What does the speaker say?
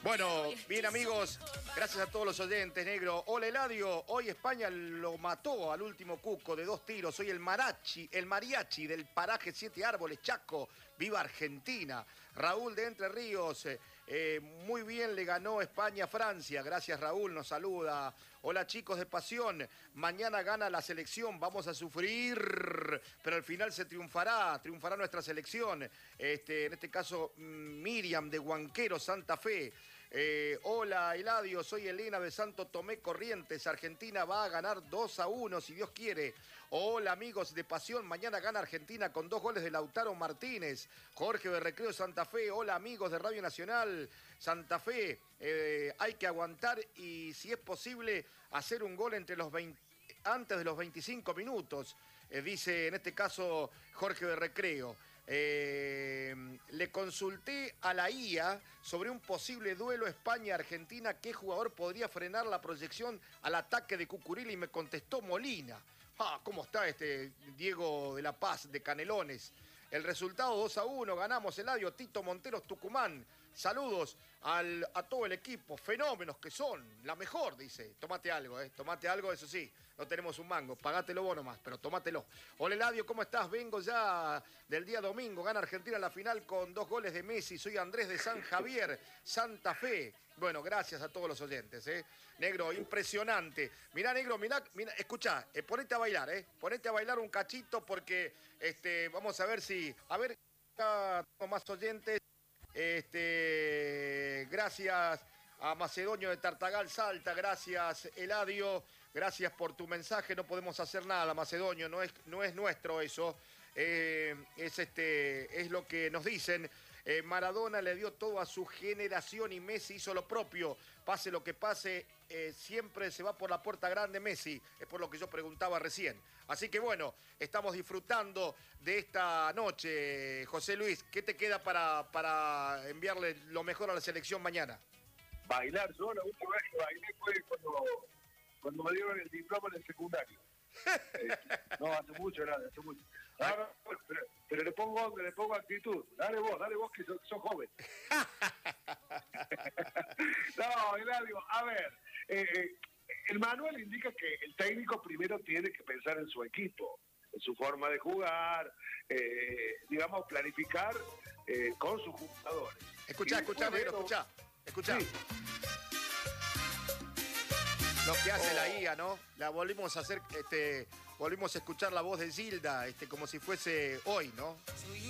Bueno, bien amigos, gracias a todos los oyentes, negro. Hola Eladio, hoy España lo mató al último cuco de 2 tiros. Soy el mariachi del paraje 7 Árboles, Chaco. ¡Viva Argentina! Raúl de Entre Ríos, muy bien le ganó España a Francia. Gracias Raúl, nos saluda. Hola chicos de Pasión, mañana gana la selección, vamos a sufrir, pero al final se triunfará nuestra selección. En este caso Miriam de Huanquero, Santa Fe. Hola Eladio, soy Elena de Santo Tomé Corrientes. Argentina va a ganar 2-1 si Dios quiere. Hola amigos de Pasión, mañana gana Argentina con 2 goles de Lautaro Martínez. Jorge de Recreo Santa Fe, hola amigos de Radio Nacional Santa Fe, hay que aguantar y si es posible hacer un gol antes de los 25 minutos, dice en este caso Jorge de Recreo. Le consulté a la IA sobre un posible duelo España-Argentina, qué jugador podría frenar la proyección al ataque de Cucurella y me contestó Molina. ¿Cómo está Diego de la Paz de Canelones? El resultado 2-1, ganamos Eladio, Tito Monteros, Tucumán. Saludos a todo el equipo, fenómenos que son, la mejor, dice. Tómate algo, eso sí, no tenemos un mango, pagátelo vos nomás, pero tómatelo. Hola Eladio, ¿cómo estás? Vengo ya del día domingo, gana Argentina la final con 2 goles de Messi. Soy Andrés de San Javier, Santa Fe. Bueno, gracias a todos los oyentes, Negro, impresionante. Mirá, negro, mirá, escuchá, ponete a bailar, ponete a bailar un cachito porque vamos a ver si... A ver, acá tengo más oyentes. Gracias a Macedonio de Tartagal, Salta. Gracias, Eladio. Gracias por tu mensaje. No podemos hacer nada, Macedonio. No es nuestro eso. Es lo que nos dicen. Maradona le dio todo a su generación y Messi hizo lo propio. Pase lo que pase, siempre se va por la puerta grande Messi. Es por lo que yo preguntaba recién. Así que bueno, estamos disfrutando de esta noche. José Luis, ¿qué te queda para enviarle lo mejor a la selección mañana? Bailar. Yo la última vez que bailé fue cuando me dieron el diploma en el secundario. No, hace mucho. Ahora, pero le pongo actitud. Dale vos que sos joven. No, Eladio, a ver, el manual indica que el técnico primero tiene que pensar en su equipo, en su forma de jugar, digamos, planificar con sus jugadores. Escuchá, negro, escuchá. Sí. Lo que hace la IA, ¿no? La volvimos a hacer, volvimos a escuchar la voz de Gilda, como si fuese hoy, ¿no?